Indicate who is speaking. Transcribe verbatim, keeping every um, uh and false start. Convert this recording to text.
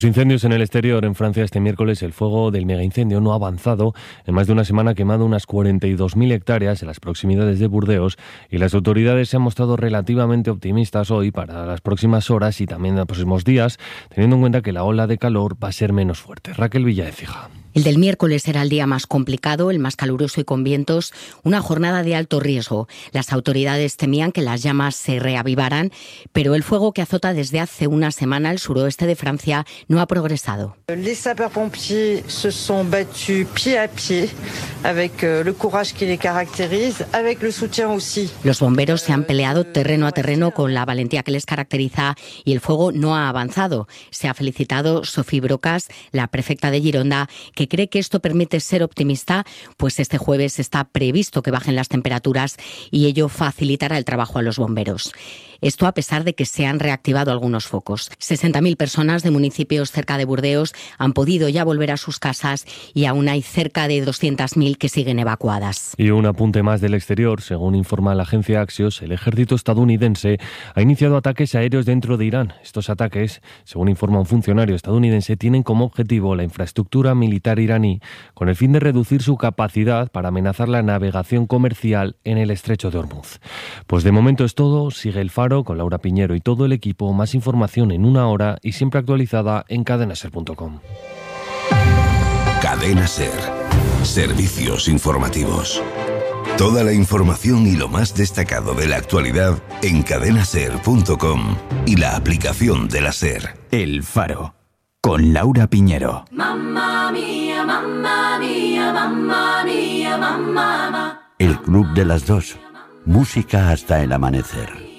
Speaker 1: Los incendios en el exterior. En Francia este miércoles el fuego del megaincendio no ha avanzado. En más de una semana ha quemado unas cuarenta y dos mil hectáreas en las proximidades de Burdeos y las autoridades se han mostrado relativamente optimistas hoy para las próximas horas y también los próximos días, teniendo en cuenta que la ola de calor va a ser menos fuerte. Raquel Villaécija.
Speaker 2: El del miércoles era el día más complicado, el más caluroso y con vientos, una jornada de alto riesgo. Las autoridades temían que las llamas se reavivaran, pero el fuego que azota desde hace una semana el suroeste de Francia no ha progresado.
Speaker 3: Les sapeurs-pompiers se sont battus pied à pied avec le courage qui les caractérise, avec le soutien aussi.
Speaker 2: Los bomberos se han peleado terreno a terreno con la valentía que les caracteriza y el fuego no ha avanzado. Se ha felicitado Sophie Brocas, la prefecta de Gironda, que cree que esto permite ser optimista, pues este jueves está previsto que bajen las temperaturas y ello facilitará el trabajo a los bomberos. Esto a pesar de que se han reactivado algunos focos. sesenta mil personas de municipios cerca de Burdeos han podido ya volver a sus casas y aún hay cerca de doscientas mil que siguen evacuadas.
Speaker 1: Y un apunte más del exterior. Según informa la agencia Axios, el ejército estadounidense ha iniciado ataques aéreos dentro de Irán. Estos ataques, según informa un funcionario estadounidense, tienen como objetivo la infraestructura militar iraní con el fin de reducir su capacidad para amenazar la navegación comercial en el estrecho de Hormuz. Pues de momento es todo. Sigue el Faro con Laura Piñero y todo el equipo. Más información en una hora y siempre actualizada en cadena ser punto com.
Speaker 4: Cadena Ser. Servicios informativos. Toda la información y lo más destacado de la actualidad en cadena ser punto com y la aplicación de la SER.
Speaker 5: El Faro. Con Laura Piñero.
Speaker 6: Mamma mía, mamma mía, mamma mía, mamma.
Speaker 7: El Club de las Dos. Música hasta el amanecer.